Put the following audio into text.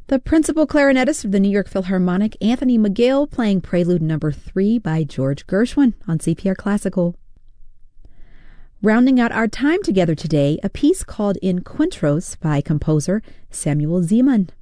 The principal clarinetist of the New York Philharmonic, Anthony McGill, playing Prelude No. 3 by George Gershwin on CPR Classical. Rounding out our time together today, a piece called In Quintros by composer Samuel Zeman.